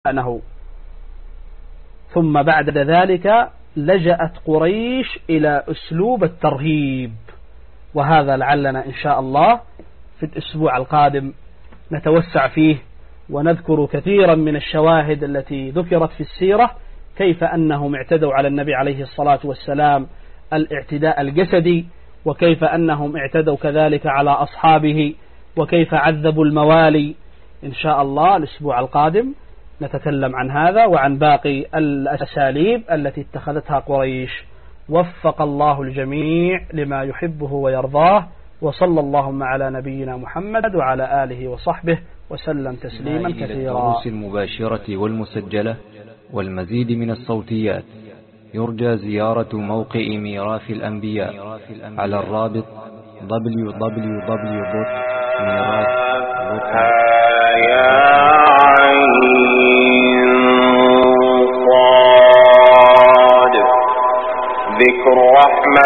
شأنه. ثم بعد ذلك لجأت قريش إلى أسلوب الترهيب، وهذا لعلنا إن شاء الله في الأسبوع القادم نتوسع فيه ونذكر كثيرا من الشواهد التي ذكرت في السيرة، كيف أنهم اعتدوا على النبي عليه الصلاة والسلام الاعتداء الجسدي، وكيف أنهم اعتدوا كذلك على أصحابه، وكيف عذبوا الموالي. إن شاء الله الأسبوع القادم نتكلم عن هذا وعن باقي الأساليب التي اتخذتها قريش. وفق الله الجميع لما يحبه ويرضاه، وصلى اللهم على نبينا محمد وعلى آله وصحبه وسلم تسليما كثيرا. الدروس المباشرة والمسجلة والمزيد من الصوتيات يرجى زيارة موقع ميراث الأنبياء على الرابط ذكر رحمة